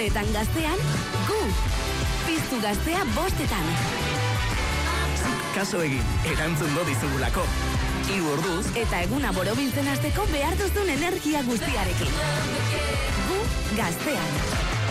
Kasunetan gaztean, gu! Piztu gaztea 5etan. Kaso egin, erantzungo dizugulako. 3 orduz, Eta eguna borobiltzen hasteko behar duzun energia guztiarekin. Gu gaztean.